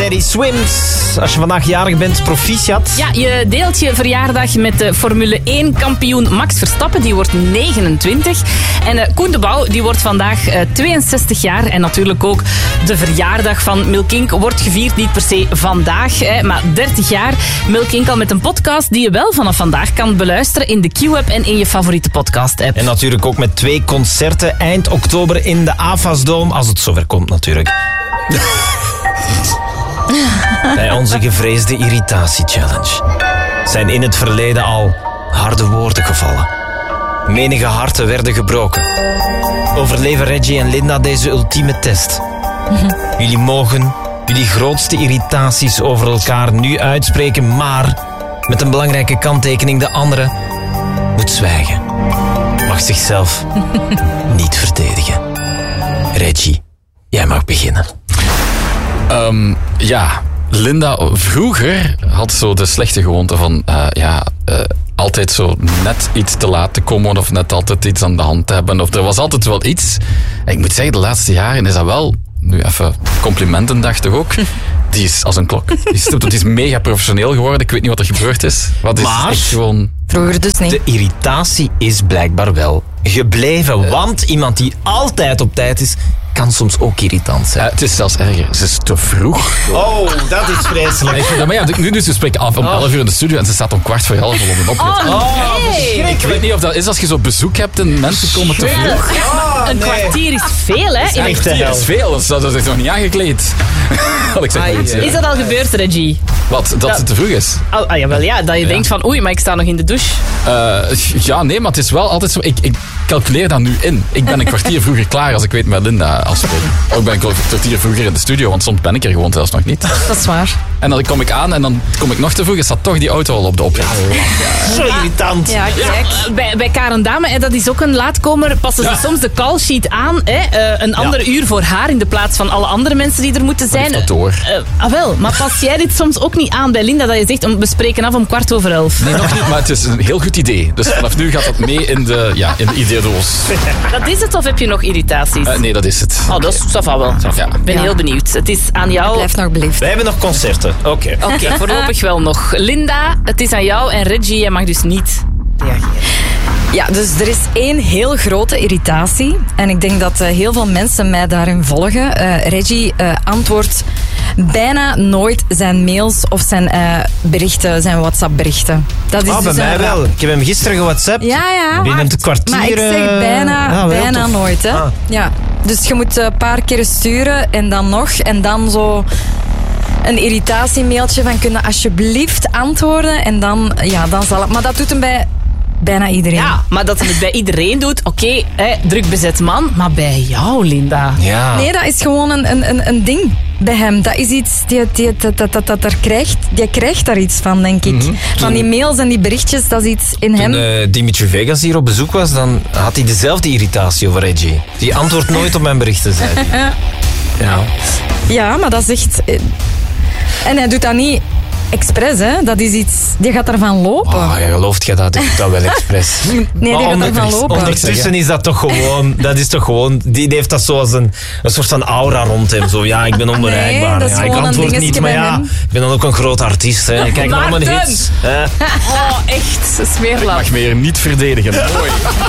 Teddy Swims. Als je vandaag jarig bent, proficiat. Ja, je deelt je verjaardag met de Formule 1-kampioen Max Verstappen. Die wordt 29. En Koen de Bouw, die wordt vandaag 62 jaar. En natuurlijk ook de verjaardag van Milkink wordt gevierd. Niet per se vandaag, maar 30 jaar. Milkink al met een podcast die je wel vanaf vandaag kan beluisteren in de Q-app en in je favoriete podcast-app. En natuurlijk ook met 2 concerten eind oktober in de AFAS-dome. Als het zover komt natuurlijk. Bij onze gevreesde irritatie-challenge zijn in het verleden al harde woorden gevallen. Menige harten werden gebroken. Overleven Reggie en Linda deze ultieme test? Jullie mogen jullie grootste irritaties over elkaar nu uitspreken, maar met een belangrijke kanttekening: de andere moet zwijgen. Mag zichzelf niet verdedigen. Reggie, jij mag beginnen. Linda vroeger had zo de slechte gewoonte van altijd zo net iets te laat te komen of net altijd iets aan de hand te hebben. Of er was altijd wel iets. En ik moet zeggen, de laatste jaren is dat wel, nu even complimentendag toch ook, die is als een klok. Die is mega professioneel geworden. Ik weet niet wat er gebeurd is. Maar echt gewoon... Vroeger dus niet. De irritatie is blijkbaar wel gebleven. Want iemand die altijd op tijd is, kan soms ook irritant zijn. Het is zelfs erger. Ze is te vroeg. Oh, dat is vreselijk. Maar ja, nu dus we spreken af om 11 uur in de studio en ze staat om 11:15 al op een oprit. Ik weet niet of dat is als je zo bezoek hebt en mensen komen te vroeg. Een kwartier is veel, hè? Een kwartier is veel. Dat is nog niet aangekleed. Is dat al gebeurd, Reggie? Wat? Dat het te vroeg is? Dat je denkt van oei, maar ik sta nog in de douche. Maar het is wel altijd zo. Ik calculeer dat nu in. Ik ben een kwartier vroeger klaar als ik weet met Linda afspreken. Ook ben ik een kwartier vroeger in de studio, want soms ben ik er gewoon zelfs nog niet. Dat is waar. En dan kom ik aan en dan kom ik nog te vroeg en staat toch die auto al op de oprit. Zo irritant. Ja, kijk. Bij Karen Dame, dat is ook een laatkomer, passen ze soms de callsheet aan. Een ander uur voor haar in de plaats van alle andere mensen die er moeten zijn. Dat door. Maar pas jij dit soms ook niet aan bij Linda, dat je zegt, we spreken af om 11:15? Nee, nog niet, maar het is een heel goed idee. Dus vanaf nu gaat dat mee in de ideedoos. Dat is het, of heb je nog irritaties? Nee, dat is het. Dat is Safa wel. Ik ben heel benieuwd. Het is aan jou. Blijf nog beleefd. Wij hebben nog concerten. Oké, voorlopig wel nog. Linda, het is aan jou en Reggie, jij mag dus niet reageren. Ja, dus er is 1 heel grote irritatie. En ik denk dat heel veel mensen mij daarin volgen. Reggie antwoordt bijna nooit zijn mails of zijn berichten, zijn WhatsApp-berichten. Dat is bij mij wel. Ik heb hem gisteren gewhatsappt. Ja. Binnen een kwartier. Maar ik zeg bijna nooit. Hè? Ah. Ja. Dus je moet een paar keer sturen en dan nog. En dan zo een irritatiemailtje van kunnen alsjeblieft antwoorden. En dan zal het. Maar dat doet hem bij bijna iedereen. Ja, maar dat hij het bij iedereen doet, oké, druk bezet man, maar bij jou, Linda? Ja. Nee, dat is gewoon een ding bij hem. Dat is iets, die krijgt daar iets van, denk ik. Van die mails en die berichtjes, dat is iets in hem. Toen Dimitri Vegas hier op bezoek was, dan had hij dezelfde irritatie over Reggie. Die antwoordt nooit op mijn berichten, zei hij. Ja, maar dat is echt... En hij doet dat niet expres, hè. Dat is iets... Die gaat ervan lopen. Gelooft jij dat? Ik doe dat wel expres. Nee, die gaat ervan lopen. Ondertussen is dat toch gewoon... Dat is toch gewoon... Die heeft dat zo als een soort van aura rond hem. Zo, ja, ik ben onbereikbaar. Nee, dat is ik gewoon antwoord een niet, maar dingetje bij hem. ik ben dan ook een groot artiest. Hè. Kijk naar mijn hits. Echt, smeerlap. Ik mag me hier niet verdedigen. Mooi.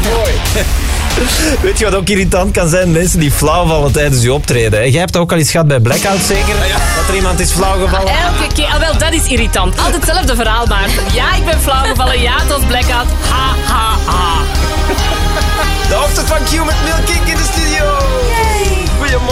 Weet je wat ook irritant kan zijn? Mensen die flauw vallen tijdens je optreden. Hè. Jij hebt dat ook al eens gehad bij Blackout, zeker? Dat er iemand is flauwgevallen? Elke keer. Wel, dat is irritant. Altijd hetzelfde verhaal, Maarten. Ja, ik ben flauwgevallen. Ja, het was Blackout. Ha, ha, ha. De hoofdstad van Q met Milkink in de studio.